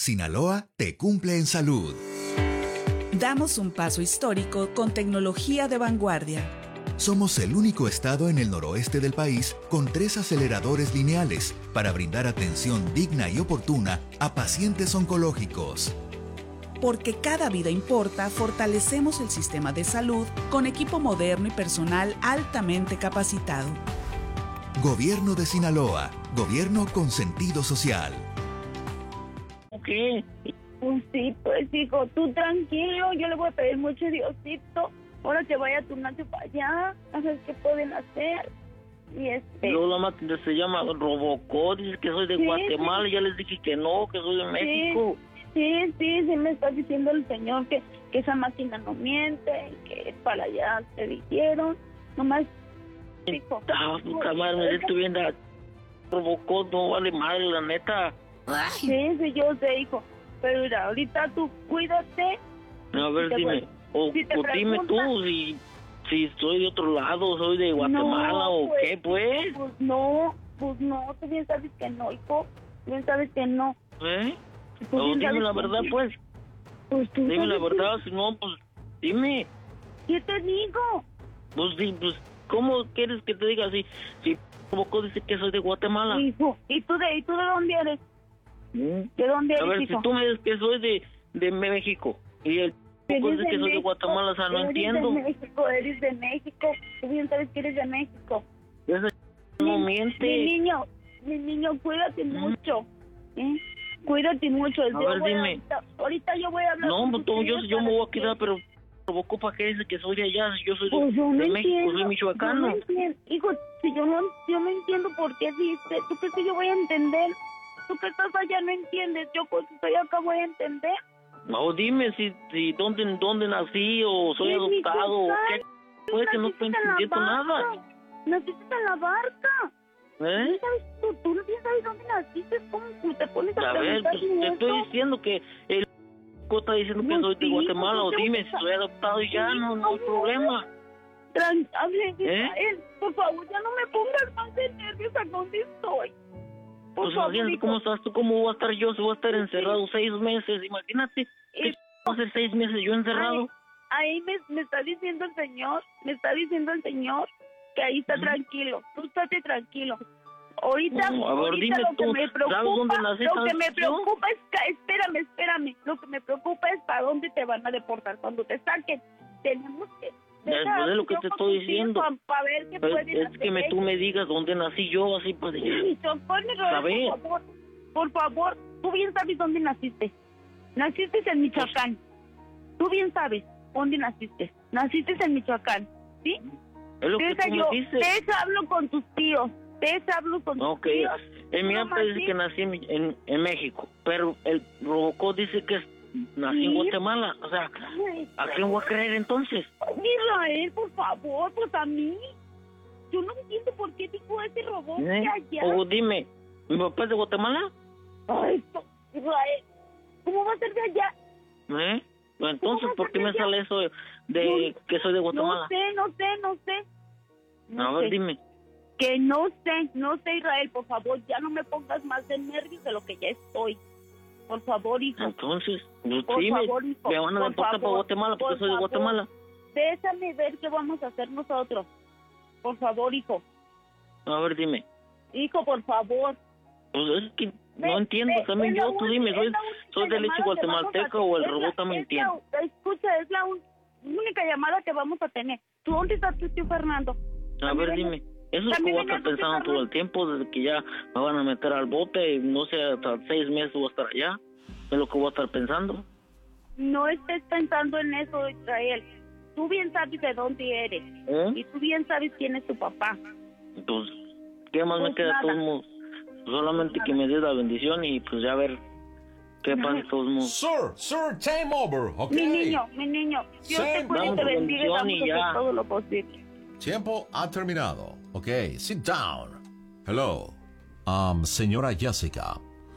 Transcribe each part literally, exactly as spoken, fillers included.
Sinaloa te cumple en salud. Damos un paso histórico con tecnología de vanguardia. Somos el único estado en el noroeste del país con tres aceleradores lineales para brindar atención digna y oportuna a pacientes oncológicos. Porque cada vida importa, fortalecemos el sistema de salud con equipo moderno y personal altamente capacitado. Gobierno de Sinaloa. Gobierno con sentido social. ¿Qué? Pues sí, pues hijo, tú tranquilo, yo le voy a pedir mucho a Diosito. Ahora que vaya a turnarse para allá, a ver qué pueden hacer. Y este... Luego la máquina se llama Robocop, dice que soy de Sí, Guatemala, sí. ya les dije que no, que soy de México. Sí, sí, sí me está diciendo el señor que, que esa máquina no miente, que para allá te dijeron. Nomás, hijo. Ah, puta madre, me estoy viendo a Robocop, no vale madre, la neta. Sí, sí, yo sé, hijo. Pero mira, ahorita tú cuídate. A ver, Si te dime, vuel- o, si te o dime tú preguntan- si, si soy de otro lado, soy de Guatemala No, o pues, qué, pues. Pues no, pues no, tú bien sabes que no, hijo. Bien sabes que no. ¿Eh? Tú O bien dime sabes la que verdad, sí. pues. Pues tú Dime la sabes que- verdad, si no, pues, dime. ¿Qué te digo? Pues sí, pues, ¿cómo quieres que te diga así? Si Robocop dice que soy de Guatemala. Hijo, ¿y tú de, y tú de dónde eres? ¿Mm? ¿De dónde A eres, ver, hijo? si tú me dices que soy de, de México y el Eres Robocop dice que soy de México, Guatemala, o sea, no eres entiendo. de México, eres de México. Tú bien sabes que eres de México. Ese no Mi- miente. Mi niño, mi niño, cuídate mucho. ¿eh? Cuídate mucho. A Yo ver, voy dime. Ahorita, ahorita yo voy a hablar No, con pues tus tú, yo, tíos yo me para voy a que- quedar, pero Robocop, ¿para qué dice que soy de allá? Si yo soy de, Pues yo no de México, entiendo. soy michoacano. Yo no entiendo. Hijo, si yo no, yo no entiendo por qué dices. ¿Tú crees que yo voy a entender? Tú que estás allá no entiendes. Yo cuando estoy acá voy a entender. No, dime si, si dónde, dónde nací o soy En adoptado o Michoacán. qué. Puede que no estoy Naciste en la entendiendo nada. barca. Naciste en la barca. ¿Eh? ¿Tú, sabes, tú, tú no sabes dónde naciste. ¿Cómo tú te pones a A ver, preguntar pues te estoy eso? diciendo que el está diciendo que No, soy de sí, Guatemala, o pues, dime te- si soy adoptado y ya, Sí, no, no hay no. problema. Tran- hable, ¿Eh? Israel, por favor, ya no me pongas más de nervios a donde estoy. Por Pues favor, imagínate hijo. cómo estás tú, cómo voy a estar yo, si voy a estar Sí. encerrado seis meses, imagínate, ¿qué Y- va a hacer seis meses yo encerrado? Ahí, ahí me, me está diciendo el señor, me está diciendo el señor que ahí está Ujú. tranquilo. Tú estate tranquilo. Ahorita, No, a ver, ahorita dime lo que tú, me ¿sabes dónde preocupa, nací, lo que sabes me yo? preocupa es, que- espérame, espérame, lo que me preocupa es para dónde te van a deportar cuando te saquen. Tenemos que... Ya, pues, es lo que te estoy diciendo. Para ver qué Pues, pueden es hacer que me, tú ellos. me digas dónde nací yo, así pues ya. Y Sofone, ¿Sabes? por favor, por favor, tú bien sabes dónde naciste. Naciste en Michoacán. Tú bien sabes dónde naciste. Naciste en Michoacán, ¿sí? Es lo que Deja tú yo, me dices. deja hablo con tus tíos. Deja hablo con tus Ok, tíos. en mi Tú acta nomás dice di- que nací en, en, en México, pero el Robocop dice que nací Sí. en Guatemala, o sea, Ay, ¿a quién voy a creer entonces? Israel, por favor, pues a mí. Yo no entiendo por qué dijo ese robot ¿Eh? de allá. O dime, ¿mi papá es de Guatemala? Ay, no, Israel, ¿cómo va a ser de allá? ¿Eh? Entonces, ¿Cómo ¿por qué me vas a sale eso de, de que soy de Guatemala? No sé, no sé, no sé. No A ver, sé. dime. Que no sé, no sé, Israel, por favor, ya no me pongas más de nervios de lo que ya estoy. Por favor, hijo. Entonces, pues, Por sí, me, favor, hijo, me van a por deportar para favor, Guatemala porque por soy de favor. Guatemala. Déjame ver qué vamos a hacer nosotros. Por favor, hijo. A ver, dime. Hijo, por favor. Pues es que Ve, no entiendo ve, también es la yo, tú dime, única- ¿soy, es la única soy de leche llamada que guatemalteca vamos a o el tener. robot Es también la- entiende? es la- Escucha, es la un- única llamada que vamos a tener. ¿Tú dónde está tu tío Fernando? A También ver, venía- dime. Eso es lo que también voy a venía estar tu tío pensando todo Fernando. el tiempo, desde que ya me van a meter al bote, y no sé, hasta seis meses voy a estar allá. Es lo que voy a estar pensando. No estés pensando en eso, Israel. Tú bien sabes de dónde eres. ¿Eh? Y tú bien sabes quién es tu papá. Pues, ¿qué más me Pues queda de nada. todos modos? Solamente que me dé la bendición y pues ya ver qué pasa de todos modos. Sir, sir, time over, ¿ok? Mi niño, mi niño. Dios Sí, te cuide y dame te tu bendiga y bendición vamos y a ya. hacer todo lo posible. Tiempo ha terminado. Ok, sit down. Hello. Um, señora Jessica.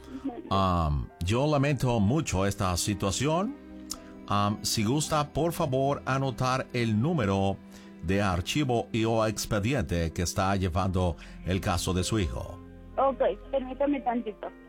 Um, yo lamento mucho esta situación. Um, si gusta, por favor, anotar el número de archivo y o expediente que está llevando el caso de su hijo. Ok, permítame tantito.